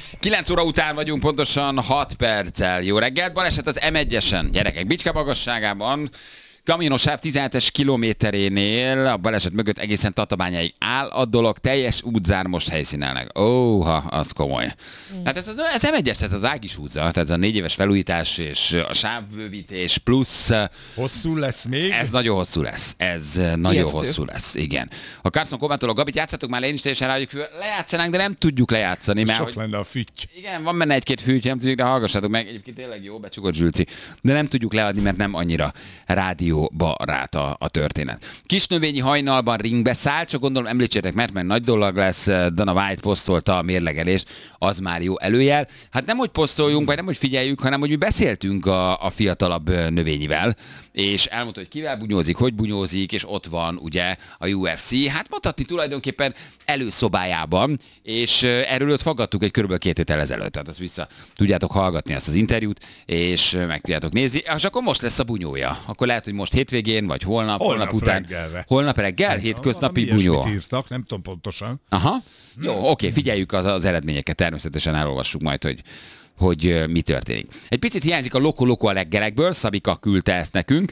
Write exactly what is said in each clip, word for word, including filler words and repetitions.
kilenc óra után vagyunk, pontosan hat perccel. Jó reggelt, baleset az em egyesen. Gyerekek, Bicske magasságában. Kamionos sáv tizenhetes kilométerénél a baleset mögött egészen Tatabányáig áll a dolog, teljes útzár most helyszínelnek. Óha, az komoly. Mm. Hát ez, ez em egyes, ez az ág is húzza, tehát ez a négy éves felújítás és a sávbővítés plusz... Hosszú lesz még? Ez nagyon hosszú lesz. Ez nagyon Ijesztő. hosszú lesz, igen. A Carson Komától a Gabit játszhatok már, én is teljesen rájuk lejátszanánk, de nem tudjuk lejátszani. Mert sok hogy... lenne a fütty. Igen, van benne egy-két fütty, nem tudjuk, de hallgassátok meg. Egyébként tényleg jó, becsukott Zsülci. De nem tudjuk leadni, mert nem annyira rádió barát a, a történet. Kisnövényi hajnalban ringbe száll, csak gondolom említsétek, mert, mert nagy dolog lesz, Dana White posztolta a mérlegelést, az már jó előjel. Hát nem, hogy posztoljunk, vagy nem, hogy figyeljük, hanem, hogy mi beszéltünk a, a fiatalabb növényivel, és elmondta, hogy kivel bunyózik, hogy bunyózik, és ott van ugye a u ef cé, hát mondhatni tulajdonképpen előszobájában, és erről őt faggattuk egy körülbelül két héttel ezelőtt, tehát azt vissza tudjátok hallgatni ezt az interjút, és meg tudjátok nézni, és akkor most lesz a bunyója. Akkor lehet, hogy most hétvégén, vagy holnap, holnap, holnap után. Reggelre. Holnap reggel, hétköznapi bunyó. Írtak, nem tudom pontosan. Aha. Jó, oké, figyeljük az, az eredményeket, természetesen elolvassuk majd, hogy hogy mi történik. Egy picit hiányzik a loko-loko a leggelekből, Szabika küldte ezt nekünk.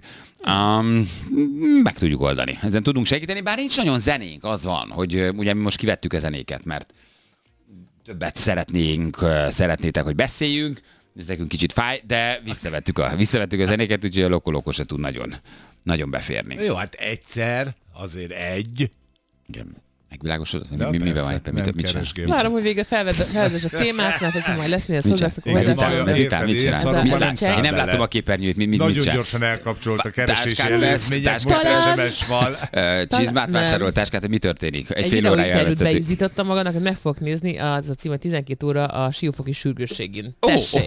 Um, meg tudjuk oldani. Ezen tudunk segíteni, bár nincs nagyon zenénk, az van, hogy ugye mi most kivettük a zenéket, mert többet szeretnénk, szeretnétek, hogy beszéljünk, ez nekünk kicsit fáj, de visszavettük a, visszavettük a zenéket, úgyhogy a loko-loko se tud nagyon, nagyon beférni. Jó, hát egyszer, azért egy. Igen. Megvilágosodott, hogy mi, miben van éppen, mit, mit csinál? Várom, hogy végre felvezess a témát, mert ha majd lesz mihez hozzász, akkor majd lesz. Mit csinál? Én nem látom a képernyőt, mit csinál. Nagyon gyorsan elkapcsolt a keresési előzmények, most es em es-val. Csizmát vásárolt, táskát, mi történik? Egy fél órája elvesztettük. Egy beizítottam magadnak, hogy meg fogok nézni, az a cím, tizenkét óra a Siófoki sürgősségén. Tessék!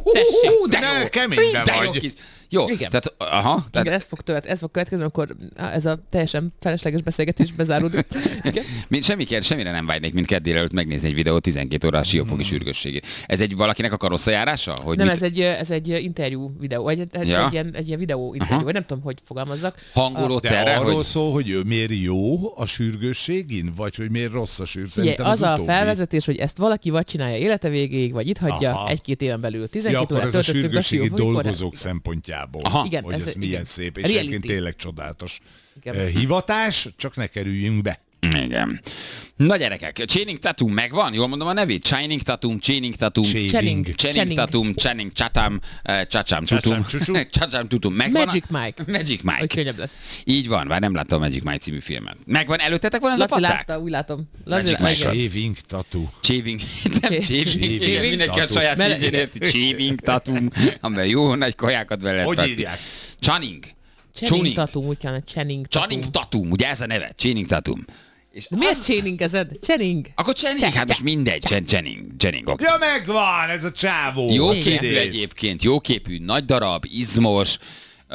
De keményben vagy. Jó, igen. Tehát, aha, tehát... Igen, ez fog, tövet, ez fog következni, akkor ez a teljesen felesleges beszélgetés bezáródik. Semmi, semmire nem vágynék, mint kedd délelőtt megnézni egy videót tizenkét óra a Siófoki sürgősségét. Ez egy valakinek a karosszajárása? Hogy nem, mit... ez, egy, ez egy interjú videó, egy, egy, ja. egy, ilyen, egy ilyen videó interjú, vagy nem tudom, hogy fogalmazzak. Hangolódsz de erre, arról hogy... szól, hogy ő miért jó a sürgősségén, vagy hogy miért rossz a sürgősségén? Az, az a felvezetés, hogy ezt valaki vagy csinálja élete végéig, vagy itt hagyja Aha. egy-két éven belül. tizenkét ja, órát töltöttünk a Siófoki dolgozók szempontjából. Aha. Igen, hogy ez, ez milyen igen. szép, és egyébként tényleg csodálatos igen. hivatás, csak ne kerüljünk be. Igen. Na gyerekek, Channing Tatum megvan? Jól mondom a nevét? Channing Tatum, Channing Tatum, Channing, Channing Tatum, Channing Chatham, Chatham Tutum, Chatham Tutum, megvan? Magic Mike. Magic Mike. Hogy könnyebb lesz. Így van, bár nem láttam a Magic Mike című filmet. Megvan, előttetek van ez Laci a pacák? látta, úgy látom. Magic Mike. Shaving Tattoo. Shaving, nem Shaving, mindenki a saját színjén érti. Shaving Tatum, amiben jó nagy kajákat vele. Hogy írják? Channing. Channing Tatum, úgy kellene, Channing Tatum. Channing Tatum, ugye ez a neve? Channing Tatum. És miért az... Channing ezed? Channing. Akkor Channing, hát most mindegy, Channing, Channing. Okay. Ja, megvan, ez a csávó. Jó képű egyébként, jó képű, nagy darab, izmos, uh,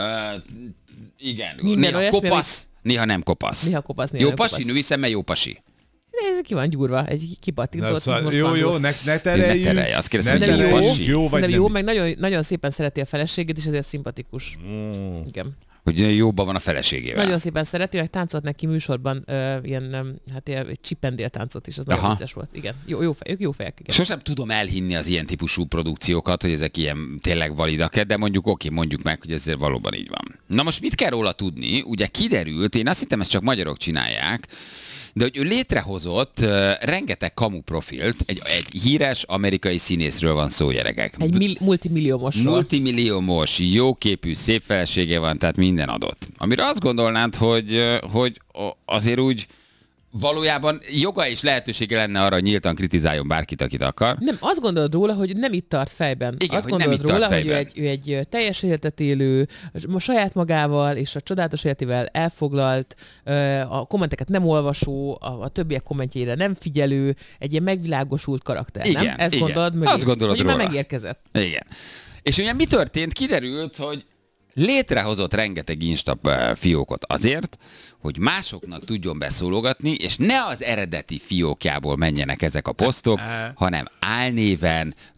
igen, minden néha olyasmi, kopasz, amit... néha nem kopasz. Néha kopasz, néha jó nem pasi, kopasz. női szemmel jó pasi. Ez ki van gyúrva, egy kipattintott szóval izmos jó, jó, ne, ne tereljük. Ne terelj, azt kérdezem, hogy jó, pasi. Jó, vagy jó, meg nagyon, nagyon szépen szereti a feleségét, és ezért szimpatikus. Mm. Igen. Hogy jóban van a feleségével. Nagyon szépen szereti, hogy táncolt neki műsorban uh, ilyen, um, hát ilyen csipendél táncot is, az Aha. nagyon vicces volt. Igen, jó, jó, fej, jó fejek. Igen. Sosem tudom elhinni az ilyen típusú produkciókat, hogy ezek ilyen tényleg validak, de mondjuk oké, mondjuk meg, hogy ez valóban így van. Na most mit kell róla tudni? Ugye kiderült, én azt hittem, ezt csak magyarok csinálják, de hogy ő létrehozott uh, rengeteg kamu profilt, egy, egy híres amerikai színészről van szó, gyerekek. Egy mil- multimilliómosról. Multimilliómos, jóképű, szép felesége van, tehát minden adott. Amire azt gondolnád, hogy, hogy azért úgy valójában joga és lehetősége lenne arra, hogy nyíltan kritizáljon bárkit, akit akar. Nem, azt gondolod róla, hogy nem itt tart fejben. Igen, azt hogy nem gondolod itt tart róla, fejben. hogy ő egy, ő egy teljes életet élő, saját magával és a csodálatos életével elfoglalt, a kommenteket nem olvasó, a, a többiek kommentjeire nem figyelő, egy ilyen megvilágosult karakter, igen, nem? Ezt igen. gondolod mögé, azt gondolod hogy róla. már megérkezett. Igen. És ugye mi történt? Kiderült, hogy létrehozott rengeteg Insta fiókot azért, hogy másoknak tudjon beszólogatni, és ne az eredeti fiókjából menjenek ezek a posztok, hanem álnéven,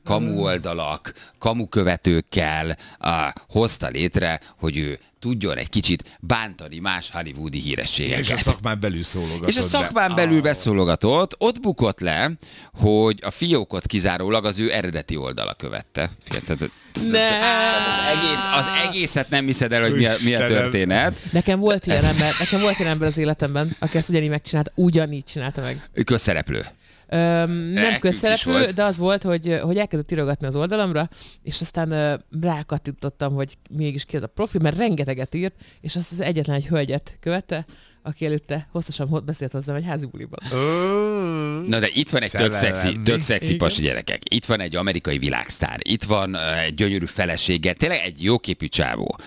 kamu oldalak, kamu követőkkel uh, hozta létre, hogy ő tudjon egy kicsit bántani más hollywoodi hírességeket. És a szakmán belül szólogatott. És a szakmán be. belül oh. beszólogatott, ott bukott le, hogy a fiókot kizárólag az ő eredeti oldala követte. Fiatal, Ne. az, egész, az egészet nem hiszed el, hogy mi a, mi a történet. Nekem volt ilyen ember, nekem volt ilyen ember az életemben, aki ezt ugyanígy megcsinálta, ugyanígy csinálta meg. Közszereplő. Öm, nem Nekünk közszereplő, de az volt, hogy, hogy elkezdett írogatni az oldalamra, és aztán ö, rákattintottam, hogy mégis ki az a profil, mert rengeteget írt, és azt az egyetlen egy hölgyet követte, aki előtte hosszasan beszélt hozzám egy házi buliban. Na de itt van egy tök szexi, tök szexi pasi gyerekek. Itt van egy amerikai világsztár. Itt van uh, egy gyönyörű felesége. Tényleg egy jóképű csávó.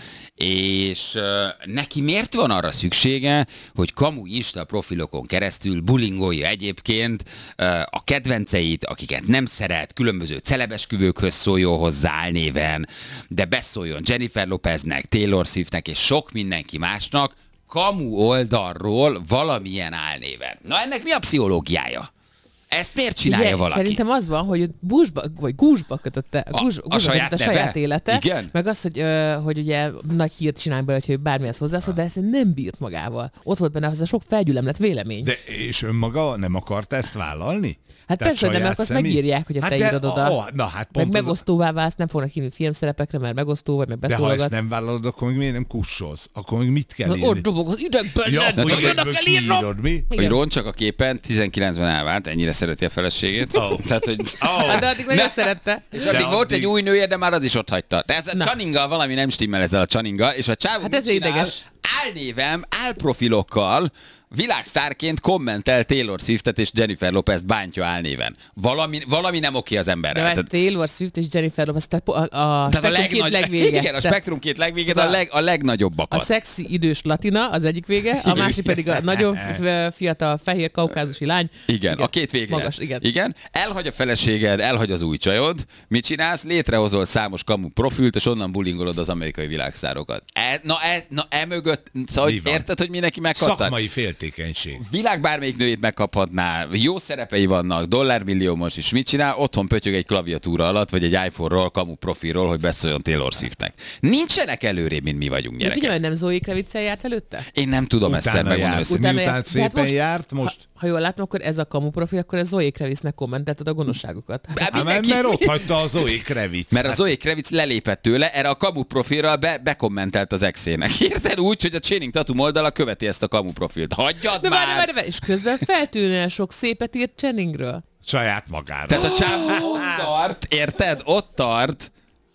És uh, neki miért van arra szüksége, hogy kamu Insta profilokon keresztül bulingolja egyébként uh, a kedvenceit, akiket nem szeret, különböző celebesküvőkhöz szóljon hozzá álnéven, de beszóljon Jennifer Lopeznek, Taylor Swiftnek és sok mindenki másnak, kamu oldalról valamilyen álnéven. Na ennek mi a pszichológiája? Ezt miért csinálja Ugye, valaki? Szerintem az van, hogy buszba, vagy gúzsba kötötte a, gúzs, a, gúzsba saját, kötötte a saját élete, Igen? meg az, hogy, ö, hogy ugye nagy hírt csinál belőle, hogy bármihez hozzászól, de ezt nem bírt magával. Ott volt benne az a sok felgyülemlett vélemény. De és önmaga nem akarta ezt vállalni? Hát Tehát persze, hogy nem, mert azt személy? megírják, hogy hát te de, írod oda. Ó, na, hát meg pont az... megosztóvá válsz, nem fognak hívni filmszerepekre, mert megosztó vagy, meg De ha beszólogat. ezt nem vállalod, akkor még miért nem kussolsz? Akkor még mit kell Na, írni? ott dobog az ideg benned, Ja, csak hogy jönnek ebből el írnom. kiírod, mi? Hogy roncsak a képen, tizenkilencben elvált, ennyire szereti a feleségét. Oh. Tehát, hogy... Oh. Hát de addig nagyon szerette. És addig De volt addig- egy új nője, de már az is ott hagyta. Tehát ez a Na. Channingal valami nem stimmel ezzel a Channingal, és a csávó Hát mit ez csinál? ideges. Álnévem, álprofilokkal világsztárként kommentel Taylor Swiftet és Jennifer Lopez bántja álnéven. Valami, valami nem oké az emberrel. De Tehát- Taylor Swift és Jennifer Lopez, tehát a, a tehát spektrum két legnagy- legvége. Igen, a Tehát spektrum két legvége, de a, leg, a a legnagyobbakat. szexi idős latina az egyik vége, a másik pedig a nagyon f- fiatal fehér kaukázusi lány. Igen, a két véglet. Magas, igen. igen. Elhagy a feleséged, elhagy az új csajod. Mit csinálsz? Létrehozol számos kamu profilt, és onnan bulingolod az amerikai világszárokat. E, na, e, na, e mögött, szóval, Mi van? érted, hogy mindenki megkapta? Szakmai féltékenység. Világ bármelyik nőjét megkaphatná, jó szerepei vannak, dollármilliómos is. Mit csinál? Otthon pötyög egy klaviatúra alatt, vagy egy iPhone-ról, kamu profilról, hogy beszóljon Taylor Swiftnek. Nincsenek előrébb, mint mi vagyunk, De gyerekek. figyelj, hogy nem Zoe Kravitz-el járt előtte? Én nem tudom ezt Utána megmondani. járt. őszintén. Miután járt. szépen Tehát járt, most- Ha, ha jól látom, akkor ez a kamu profil, akkor ez Zoe Kravitznek kommentelted a gonoszságokat. Hát Hát, mert, mindenki- mert ott hagyta a Zoe Kravitz. Mert a Zoe Kravitz lelépett tőle, erre a kamu profilra be, bekommentelt az exének. Érted? Úgy, hogy a Channing Tatum oldala követi ezt a kamu profilt. Hagyjad De már! várj, várj, várj, és közben feltűnően sok szépet írt Channingről. Saját magára. Tehát a csávó ott tart, érted? Ott tart.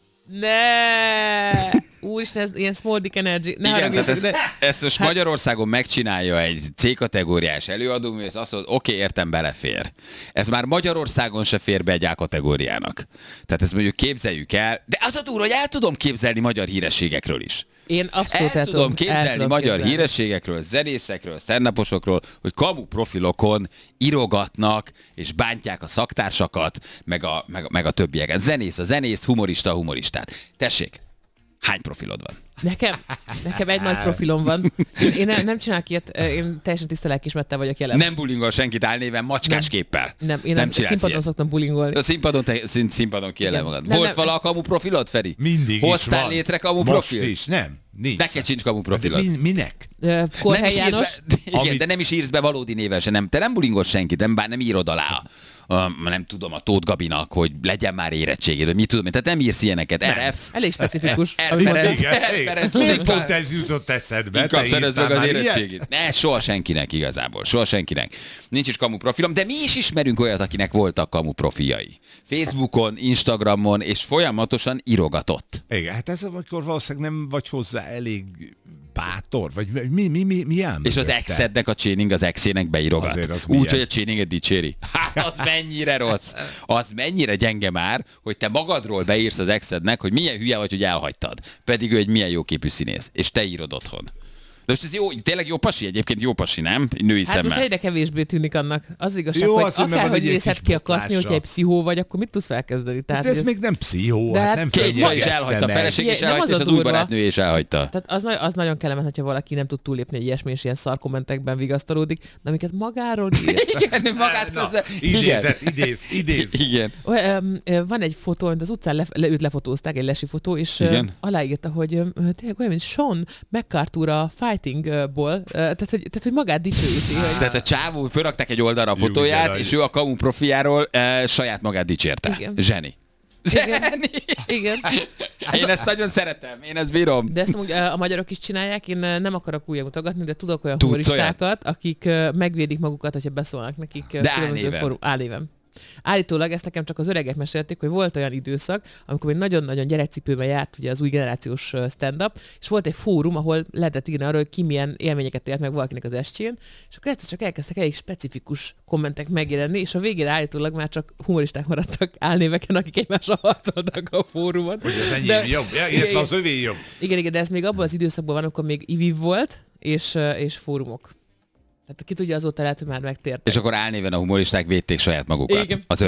Ne! Úristen, ez ilyen small dick energy. Ne Igen, tehát haragudjatok, ezt, de... ezt most Magyarországon megcsinálja egy C-kategóriás előadó, és azt mondod, oké, értem, belefér. Ez már Magyarországon se fér be egy A-kategóriának. Tehát ezt mondjuk képzeljük el, de az a durva, hogy el tudom képzelni magyar hírességekről is. Én abszolút El el tudom képzelni el tudom magyar képzelni. hírességekről, zenészekről, stand-uposokról, hogy kamu profilokon írogatnak és bántják a szaktársakat, meg a, meg, a- meg a többieket. Zenész a zenész, humorista a humoristát. Tessék, hány profilod van? Nekem, nekem egy nagy profilom van. Én, én nem, nem csinálok ilyet, én teljesen tiszta lelkismerettel vagyok jelen. Nem bulingol senkit álnéven, macskás Nem. képpel. Nem, én nem nem csinálsz színpadon ilyet. szoktam bulingolni. A színpadon, te, szín, színpadon kijelel Igen. magad. Nem, Volt nem, vala a ezt- kamu profilod, Feri? Mindig Hoztál is van. létre kamu Most profil? is, nem. Nincs. Neked sincs kamu profilod. Min- minek? Ö, Nem Korhely is írsz János. be, igen, Amit- de nem is írsz be valódi néven se. Nem, te nem bulingol senkit, nem, bár nem írod alá. Um, nem tudom, a Tóth Gabinak, hogy legyen már érettséged, vagy mit tudom én. Tehát nem írsz ilyeneket. er ef. Elég specifikus. Er- amit Ferenc. mondtad. Igen, El- igen. Ferenc Miért Szépen. pont ez jutott eszedbe? Inkább Te szerezd írtál meg az már ilyet? érettségét. Ne, soha senkinek igazából. Soha senkinek. Nincs is kamu profilom, de mi is ismerünk olyat, akinek voltak kamu profiljai. Facebookon, Instagramon, és folyamatosan írogatott. Igen, hát ez amikor valószínűleg nem vagy hozzá elég bátor, vagy mi, mi, mi, mi áll És az mögötte? exednek a Channing az exének beirogat. Azért az Úgy, milyen? hogy a Channinget dicséri. Hát, az mennyire rossz. Az mennyire gyenge már, hogy te magadról beírsz az exednek, hogy milyen hülye vagy, hogy elhagytad. Pedig ő egy milyen jó képű színész. És te írod otthon. De most ez jó, tényleg jó pasi egyébként, jó pasi, nem? Női Hát most szemmel. egyre kevésbé tűnik annak. Az igazság, Jó, hogy az, hogy meg van akárhogy egy ilyen nézhet kis ki a kaszni, botlása. hogyha egy pszichó vagy, akkor mit tudsz felkezdeni? Tehát, De ez hogy még nem pszichó, De hát hát nem Két csaj is fenyegette elhagyta, a meg. feleség is Nem elhagyta, az és a az új durva. barátnő is elhagyta. Tehát az, nagy, az nagyon kellemet, hogyha valaki nem tud túlépni egy ilyesmi, és ilyen szar kommentekben vigasztalódik, de amiket magáról ír. Igen, magát Na, közben. idézet, idéz, idéz. Igen. Olyan, ö, Van egy fotó, amit az utcán le, le, őt lefotózták, egy lesi fotó, és ö, Igen. aláírta, hogy ö, tényleg olyan, mint Sean McCarthy a Fightingból, ö, tehát, hogy, tehát, hogy magát dicsőíti. Hogy... Tehát a csávó fölrakták egy oldalra a Jó, fotóját, igen, és ő a kamu profiáról e, saját magát dicsérte. Igen. Zseni. Igen. Zseni! Igen. Én ezt nagyon szeretem, én ezt bírom. De ezt amúgy, ö, a magyarok is csinálják, én ö, nem akarok újra mutogatni, de tudok olyan Tudsz humoristákat, akik ö, megvédik magukat, hogyha beszólnak nekik ö, De különböző álnéven. fórum. Álnéven. Állítólag ezt nekem csak az öregek mesélték, hogy volt olyan időszak, amikor még nagyon-nagyon gyerekcipőben járt ugye az új generációs ö, stand-up, és volt egy fórum, ahol lehetett írni arról, hogy ki milyen élményeket élt meg valakinek az estjén, és akkor egyszer csak elkezdtek elég specifikus kommentek megjelenni, és a végére állítólag már csak humoristák maradtak álnéveken, akik egymással harcoltak a fórumon. Hogy az enyém De- jobb, ja, Igen, illetve az övé jobb. Igen, igen, de ez még abban az időszakban van, amikor még iviv volt, és, ö, és fórumok. Tehát ki tudja, azóta lehet, hogy már megtértek. És akkor álnéven a humoristák védték saját magukat. Igen. Az Igen,